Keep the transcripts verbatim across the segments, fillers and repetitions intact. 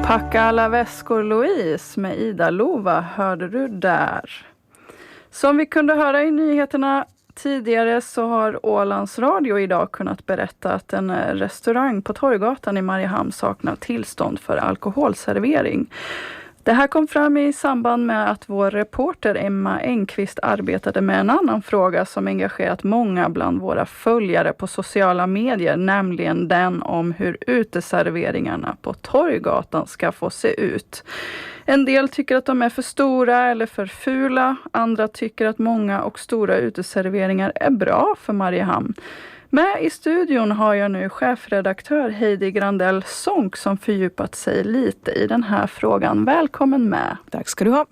Packa alla väskor Louise med Ida Lova hörde du där. Som vi kunde höra i nyheterna tidigare så har Ålands Radio idag kunnat berätta att en restaurang på Torggatan i Mariehamn saknar tillstånd för alkoholservering. Det här kom fram i samband med att vår reporter Emma Engqvist arbetade med en annan fråga som engagerat många bland våra följare på sociala medier, nämligen den om hur uteserveringarna på Torggatan ska få se ut. En del tycker att de är för stora eller för fula, andra tycker att många och stora uteserveringar är bra för Mariehamn. Med i studion har jag nu chefredaktör Heidi Grandell Sonck som fördjupat sig lite i den här frågan. Välkommen med. Tack ska du ha.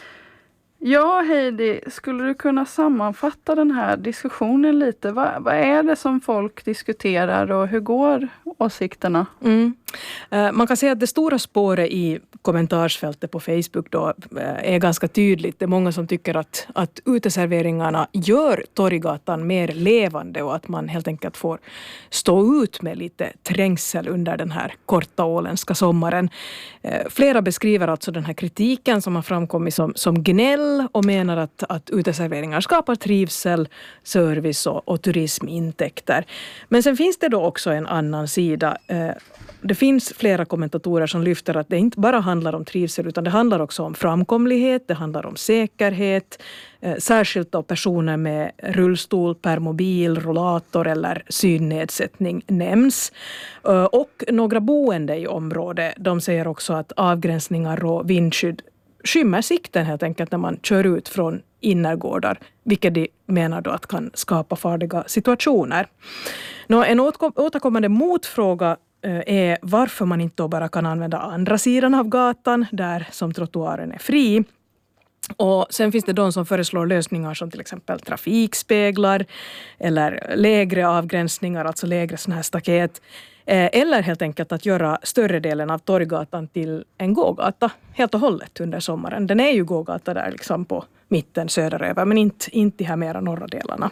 Ja Heidi, skulle du kunna sammanfatta den här diskussionen lite? Vad, vad är det som folk diskuterar och hur går åsikterna? Mm. Man kan säga att det stora spåret i kommentarsfältet på Facebook då är ganska tydligt. Det är många som tycker att, att uteserveringarna gör Torggatan mer levande och att man helt enkelt får stå ut med lite trängsel under den här korta åländska sommaren. Flera beskriver alltså den här kritiken som har framkommit som, som gnäll och menar att, att uteserveringar skapar trivsel, service och, och turismintäkter. Men sen finns det då också en annan sida. Det finns flera kommentatorer som lyfter att det inte bara handlar om trivsel utan det handlar också om framkomlighet, det handlar om säkerhet, eh, särskilt då personer med rullstol, permobil, rollator eller synnedsättning nämns. Eh, och några boende i området, de säger också att avgränsningar och vindskydd skymmer sikten helt enkelt när man kör ut från innergårdar, vilket de menar då att kan skapa farliga situationer. Nå, en återkommande motfråga är varför man inte då bara kan använda andra sidan av gatan där som trottoaren är fri. Och sen finns det de som föreslår lösningar som till exempel trafikspeglar eller lägre avgränsningar, alltså lägre såna här staket. Eller helt enkelt att göra större delen av Torggatan till en gågata helt och hållet under sommaren. Den är ju gågata där liksom på mitten söderöver men inte, inte här mera norra delarna.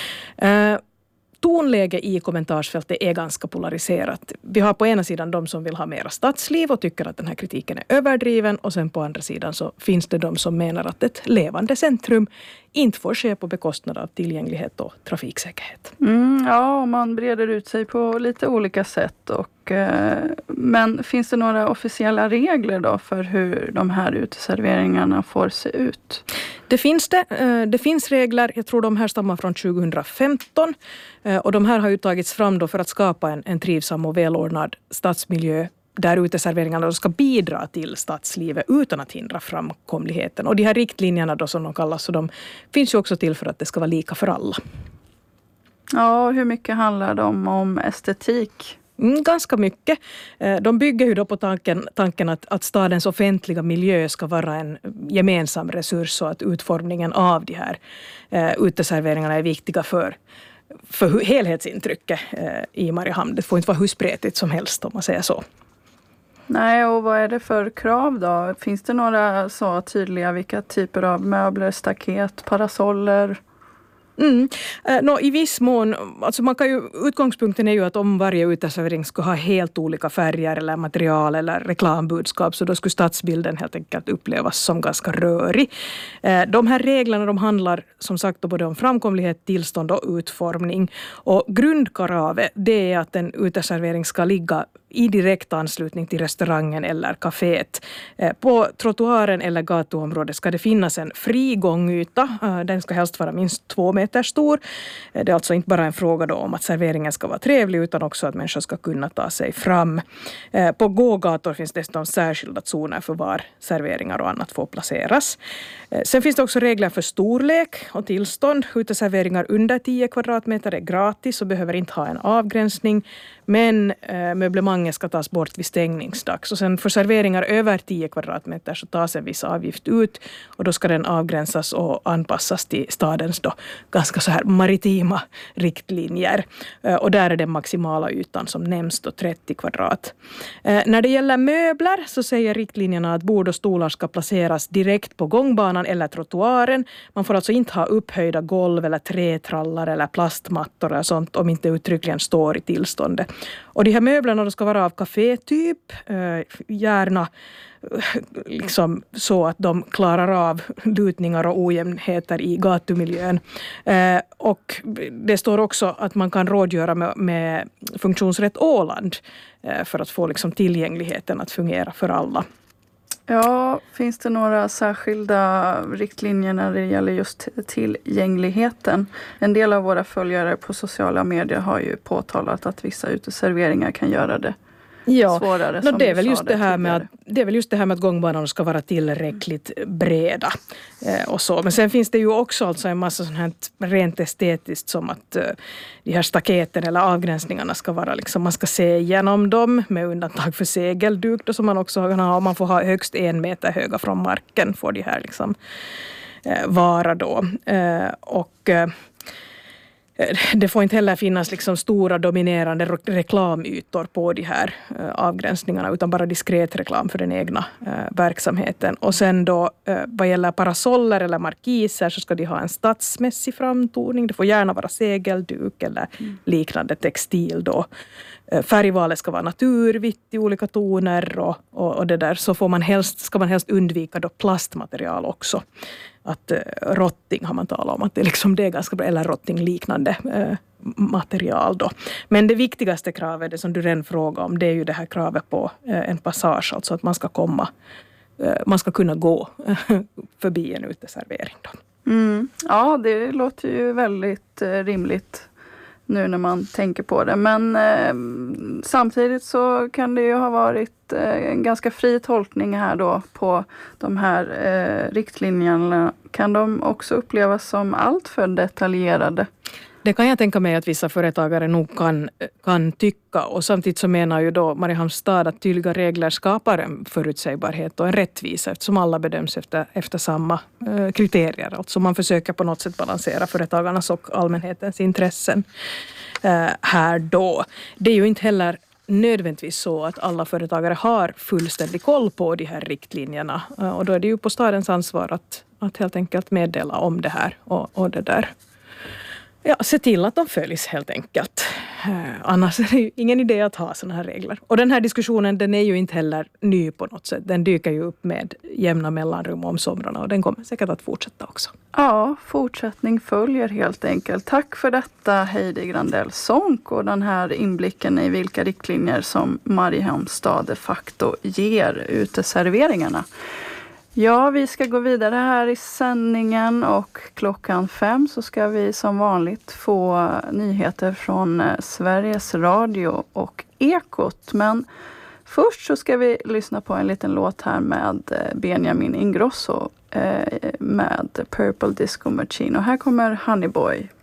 Tonläge i kommentarsfältet är ganska polariserat. Vi har på ena sidan de som vill ha mera stadsliv och tycker att den här kritiken är överdriven och sen på andra sidan så finns det de som menar att ett levande centrum inte får ske på bekostnad av tillgänglighet och trafiksäkerhet. Mm, ja, man breder ut sig på lite olika sätt. Och, eh, men finns det några officiella regler då för hur de här uteserveringarna får se ut? Det finns det. Det finns regler, jag tror de här stammar från tjugohundrafemton och de här har ju tagits fram då för att skapa en, en trivsam och välordnad stadsmiljö där uteserveringarna ska bidra till stadslivet utan att hindra framkomligheten. Och de här riktlinjerna då som de kallas, så de finns ju också till för att det ska vara lika för alla. Ja, hur mycket handlar de om estetik? Mm, ganska mycket. De bygger ju då på tanken, tanken att, att stadens offentliga miljö ska vara en gemensam resurs och att utformningen av de här eh, uteserveringarna är viktiga för, för helhetsintrycket eh, i Mariehamn. Det får inte vara hur spretigt som helst om man säger så. Nej, och vad är det för krav då? Finns det några så tydliga, vilka typer av möbler, staket, parasoller? Mm. No, i viss mån, alltså man kan ju, utgångspunkten är ju att om varje uteservering ska ha helt olika färger eller material eller reklambudskap så då skulle stadsbilden helt enkelt upplevas som ganska rörig. De här reglerna de handlar som sagt både om framkomlighet, tillstånd och utformning. Och grundkravet det är att en uteservering ska ligga i direkt anslutning till restaurangen eller kaféet. På trottoaren eller gatuområdet ska det finnas en fri gångyta. Den ska helst vara minst två meter stor. Det är alltså inte bara en fråga då om att serveringen ska vara trevlig utan också att människor ska kunna ta sig fram. På gågator finns dessutom särskilda zoner för var serveringar och annat får placeras. Sen finns det också regler för storlek och tillstånd. Uteserveringar under tio kvadratmeter är gratis och behöver inte ha en avgränsning. Men möblemanget ska tas bort vid stängningsdags. Och sen för serveringar över tio kvadratmeter så tas en viss avgift ut. Och då ska den avgränsas och anpassas till stadens då ganska så här maritima riktlinjer. Och där är den maximala ytan som nämns då trettio kvadrat. När det gäller möbler så säger riktlinjerna att bord och stolar ska placeras direkt på gångbanan eller trottoaren. Man får alltså inte ha upphöjda golv eller trätrallar eller plastmattor eller sånt om inte uttryckligen står i tillståndet. Och de här möblerna ska vara av kafétyp, gärna liksom så att de klarar av lutningar och ojämnheter i gatumiljön. Och det står också att man kan rådgöra med, med Funktionsrätt Åland för att få liksom tillgängligheten att fungera för alla. Ja, finns det några särskilda riktlinjer när det gäller just tillgängligheten? En del av våra följare på sociala medier har ju påtalat att vissa uteserveringar kan göra det ja, svårare. No, det, är väl just det, här med att, det är väl just det här med att gångbanorna ska vara tillräckligt breda. Eh, och så. Men sen finns det ju också alltså en massa sånt här rent estetiskt som att eh, de här staketen eller avgränsningarna ska vara liksom, man ska se igenom dem med undantag för segelduk då, som man också kan ha. Man får ha högst en meter höga från marken får de här liksom eh, vara då. Eh, och eh, det får inte heller finnas liksom stora dominerande reklamytor på de här eh, avgränsningarna utan bara diskret reklam för den egna eh, verksamheten. Och sen då eh, vad gäller parasoller eller markiser så ska de ha en stadsmässig framtoning. Det får gärna vara segelduk eller mm. liknande textil då. Eh, färgvalet ska vara naturvitt i olika toner och, och, och det där så får man helst, ska man helst undvika då plastmaterial också. Att eh, rotting har man talat om att det, liksom, det är ganska bra, eller rottingliknande eh, material då. Men det viktigaste kravet, det som du redan frågade om, det är ju det här kravet på eh, en passage, alltså att man ska komma, eh, man ska kunna gå eh, förbi en uteservering då. Mm. Ja, det låter ju väldigt eh, rimligt nu när man tänker på det. Men eh, samtidigt så kan det ju ha varit eh, en ganska fri tolkning här då på de här eh, riktlinjerna. Kan de också upplevas som allt för detaljerade? Det kan jag tänka mig att vissa företagare nog kan, kan tycka. Och samtidigt så menar ju då Mariehamns stad att tydliga regler skapar en förutsägbarhet och en rättvisa eftersom alla bedöms efter, efter samma eh, kriterier. Alltså man försöker på något sätt balansera företagarnas och allmänhetens intressen eh, här då. Det är ju inte heller nödvändigtvis så att alla företagare har fullständig koll på de här riktlinjerna. Eh, och då är det ju på stadens ansvar att, att helt enkelt meddela om det här och, och det där. Ja, se till att de följs helt enkelt. Eh, annars är det ju ingen idé att ha sådana här regler. Och den här diskussionen, den är ju inte heller ny på något sätt. Den dyker ju upp med jämna mellanrum om somrarna och den kommer säkert att fortsätta också. Ja, fortsättning följer helt enkelt. Tack för detta Heidi Grandell Sonck och den här inblicken i vilka riktlinjer som Mariehamns stad de facto ger uteserveringarna. Ja, vi ska gå vidare här i sändningen och klockan fem så ska vi som vanligt få nyheter från Sveriges Radio och Ekot. Men först så ska vi lyssna på en liten låt här med Benjamin Ingrosso med Purple Disco Machine. Och här kommer Honey Boy.